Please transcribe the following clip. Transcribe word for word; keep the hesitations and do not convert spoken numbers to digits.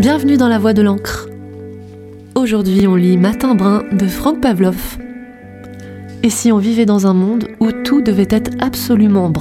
Bienvenue dans la Voix de l'encre. Aujourd'hui, on lit Matin brun de Frank Pavlov. Et si on vivait dans un monde où tout devait être absolument brun ?